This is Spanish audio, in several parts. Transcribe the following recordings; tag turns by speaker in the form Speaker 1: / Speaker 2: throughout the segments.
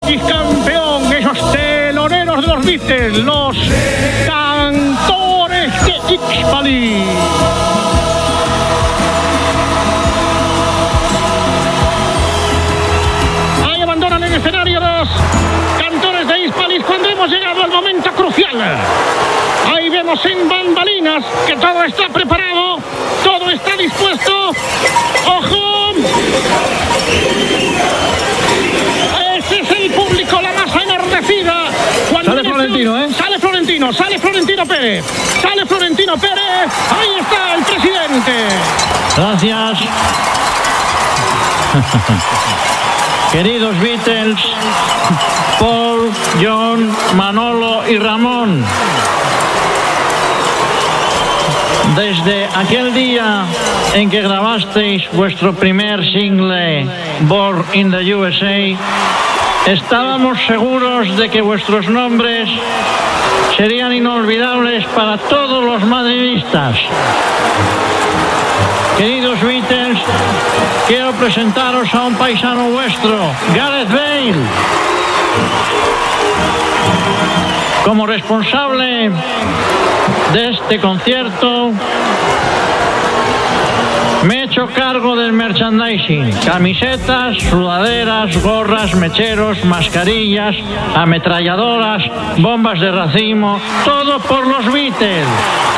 Speaker 1: X campeón, esos teloneros de los Beatles, los cantores de Ixpali. Ahí abandonan el escenario los cantores de Ixpali cuando hemos llegado al momento crucial. Ahí vemos en bambalinas que todo está preparado, todo está dispuesto. ¡Ojo! Ese es el público, la masa enardecida.
Speaker 2: Sale Florentino, ¿eh?
Speaker 1: Sale Florentino Pérez. Ahí está el presidente.
Speaker 3: Gracias. Queridos Beatles, Paul, John, Manolo y Ramón. Desde aquel día en que grabasteis vuestro primer single, Born in the USA, estábamos seguros de que vuestros nombres serían inolvidables para todos los madridistas. Queridos Beatles, quiero presentaros a un paisano vuestro, Gareth Bale. Como responsable de este concierto, me he hecho cargo del merchandising: camisetas, sudaderas, gorras, mecheros, mascarillas, ametralladoras, bombas de racimo, todo por los Beatles.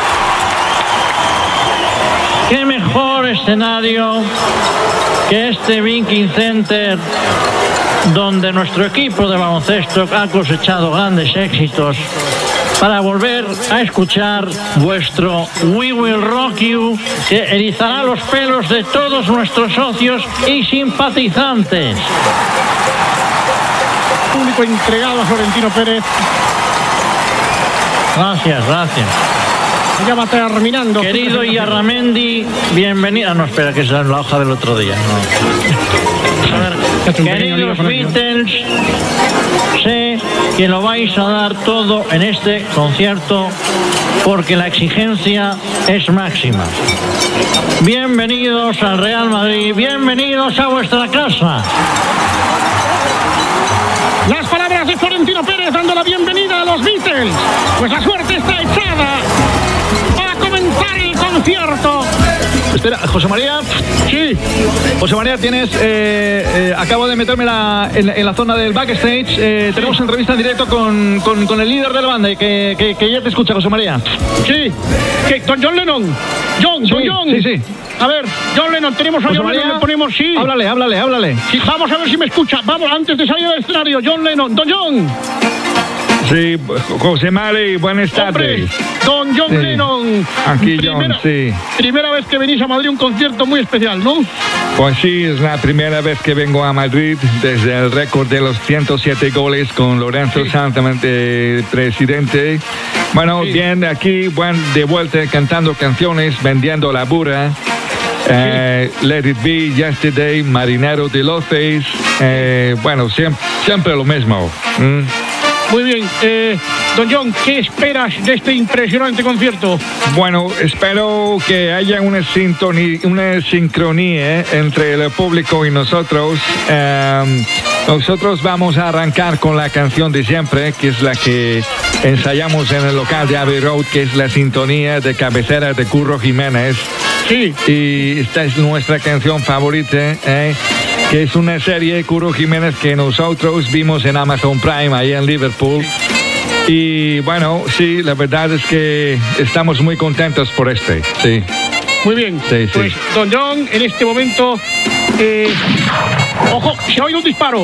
Speaker 3: ¿Qué mejor escenario que este Banking Center, donde nuestro equipo de baloncesto ha cosechado grandes éxitos, para volver a escuchar vuestro We Will Rock You, que erizará los pelos de todos nuestros socios y simpatizantes?
Speaker 1: Público entregado a Florentino Pérez.
Speaker 3: Gracias.
Speaker 1: Ya va terminando.
Speaker 3: Querido Iarramendi, bienvenido. No, espera, que esa es la hoja del otro día. No. A ver, queridos Beatles, sé que lo vais a dar todo en este concierto porque la exigencia es máxima. Bienvenidos al Real Madrid, bienvenidos a vuestra casa.
Speaker 1: Las palabras de Florentino Pérez dando la bienvenida a los Beatles. Pues la suerte está echada para comenzar el concierto.
Speaker 2: Espera, José María.
Speaker 1: Sí.
Speaker 2: José María, tienes... acabo de meterme en la zona del backstage. Tenemos entrevista en directo con el líder de la banda, que ya te escucha, José María.
Speaker 1: Sí. Don John Lennon. John.
Speaker 2: Sí.
Speaker 1: A ver, John Lennon, tenemos a
Speaker 2: José
Speaker 1: John
Speaker 2: María,
Speaker 1: Lennon, le ponemos sí.
Speaker 2: Háblale.
Speaker 1: Sí, vamos a ver si me escucha. Vamos, antes de salir del escenario, John Lennon. Don John.
Speaker 4: Sí, José María, buenas tardes.
Speaker 1: Hombre, don John Lennon.
Speaker 4: Aquí John, sí.
Speaker 1: Primera vez que venís a Madrid, un concierto muy especial, ¿no?
Speaker 4: Pues sí, es la primera vez que vengo a Madrid desde el récord de los 107 goles con Lorenzo Sanz, presidente. Bueno, bien, aquí, de vuelta cantando canciones, vendiendo la burra. Let It Be, Yesterday, Marinero de Loces. Bueno, siempre lo mismo.
Speaker 1: Muy bien, don John, ¿qué esperas de este impresionante concierto?
Speaker 4: Bueno, espero que haya una sincronía entre el público y nosotros. Nosotros vamos a arrancar con la canción de siempre, que es la que ensayamos en el local de Abbey Road, que es la sintonía de cabecera de Curro Jiménez.
Speaker 1: Sí.
Speaker 4: Y esta es nuestra canción favorita, que es una serie, Curro Jiménez, que nosotros vimos en Amazon Prime, ahí en Liverpool. Y bueno, sí, la verdad es que estamos muy contentos por sí.
Speaker 1: Muy bien,
Speaker 4: sí.
Speaker 1: Pues don John, en este momento, ojo, se ha oído un disparo.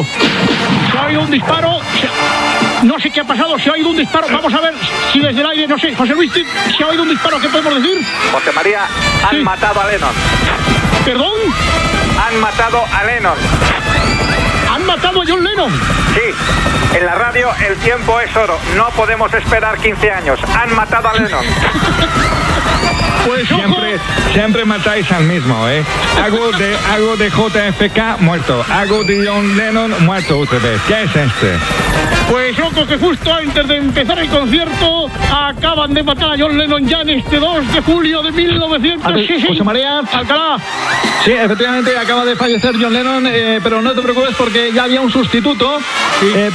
Speaker 1: No sé qué ha pasado, se ha oído un disparo. Vamos a ver si desde el aire, no sé, José Luis, ¿se ha oído un disparo? ¿Qué podemos decir?
Speaker 5: José María, han matado a Lennon.
Speaker 1: ¿Perdón?
Speaker 5: Han matado a Lennon.
Speaker 1: ¿Han matado a John Lennon?
Speaker 5: Sí, en la radio el tiempo es oro. No podemos esperar 15 años. Han matado a Lennon.
Speaker 1: Pues
Speaker 4: siempre matáis al mismo, Hago de JFK, muerto. Hago de John Lennon, muerto otra vez. ¿Qué es este?
Speaker 1: Pues ojo, que justo antes de empezar el concierto acaban de matar a John Lennon ya en este 2 de julio de 1960.
Speaker 2: José María.
Speaker 1: Alcalá.
Speaker 2: Sí, efectivamente acaba de fallecer John Lennon, pero no te preocupes porque ya había un sustituto.
Speaker 1: Sí.